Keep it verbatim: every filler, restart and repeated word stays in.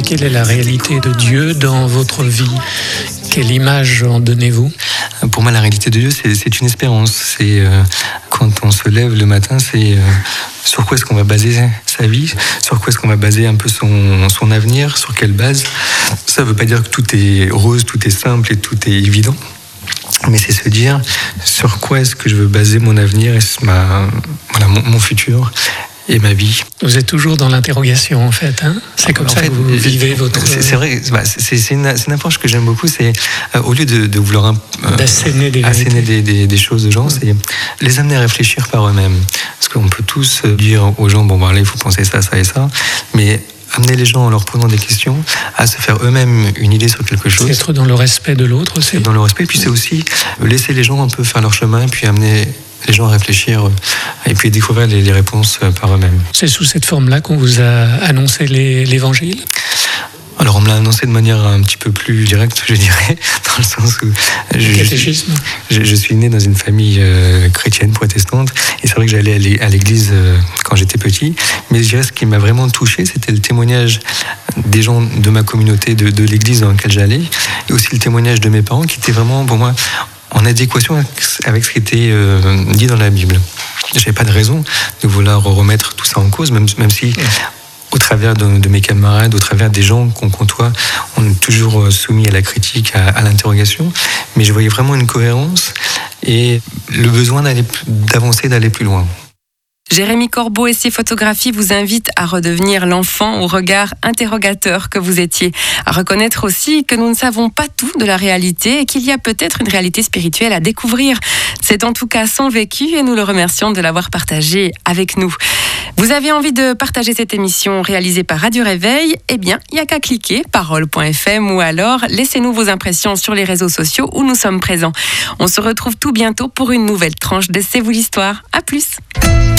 quelle est la réalité de Dieu dans votre vie? Quelle image en donnez-vous? Pour moi, la réalité de Dieu, c'est, c'est une espérance. C'est euh, quand on se lève le matin, c'est euh, sur quoi est-ce qu'on va baser sa vie, sur quoi est-ce qu'on va baser un peu son, son avenir, sur quelle base. Ça ne veut pas dire que tout est rose, tout est simple et tout est évident. Mais c'est se dire sur quoi est-ce que je veux baser mon avenir et ma, voilà, mon, mon futur et ma vie. Vous êtes toujours dans l'interrogation en fait, hein? C'est comme en ça fait, que vous vivez votre... C'est, c'est vrai, bah, c'est, c'est, une, c'est une approche que j'aime beaucoup, c'est euh, au lieu de, de vouloir euh, d'asséner des, asséner des, des, des choses aux gens, c'est les amener à réfléchir par eux-mêmes. Parce qu'on peut tous dire aux gens, bon, bah, là, il faut penser ça, ça et ça, mais amener les gens en leur posant des questions à se faire eux-mêmes une idée sur quelque chose. C'est être dans le respect de l'autre aussi. Dans le respect, puis c'est aussi laisser les gens un peu faire leur chemin, puis amener les gens à réfléchir et puis découvrir les, les réponses par eux-mêmes. C'est sous cette forme-là qu'on vous a annoncé les, l'évangile? Alors on me l'a annoncé de manière un petit peu plus directe, je dirais, dans le sens où je, catéchisme. Je, je suis né dans une famille euh, chrétienne, protestante, et c'est vrai que j'allais à l'église euh, quand j'étais petit, mais je dirais ce qui m'a vraiment touché, c'était le témoignage des gens de ma communauté, de, de l'église dans laquelle j'allais, et aussi le témoignage de mes parents qui était vraiment pour moi en adéquation avec ce qui était euh, dit dans la Bible. Je n'avais pas de raison de vouloir remettre tout ça en cause, même, même si... au travers de, de mes camarades, au travers des gens qu'on côtoie, on est toujours soumis à la critique, à, à l'interrogation, mais je voyais vraiment une cohérence et le besoin d'aller, d'avancer, d'aller plus loin. Jérémy Corbeau et ses photographies vous invitent à redevenir l'enfant au regard interrogateur que vous étiez, à reconnaître aussi que nous ne savons pas tout de la réalité et qu'il y a peut-être une réalité spirituelle à découvrir. C'est en tout cas son vécu et nous le remercions de l'avoir partagé avec nous. Vous avez envie de partager cette émission réalisée par Radio Réveil? Eh bien, il n'y a qu'à cliquer parole point f m ou alors laissez-nous vos impressions sur les réseaux sociaux où nous sommes présents. On se retrouve tout bientôt pour une nouvelle tranche de C'est vous l'histoire. À plus!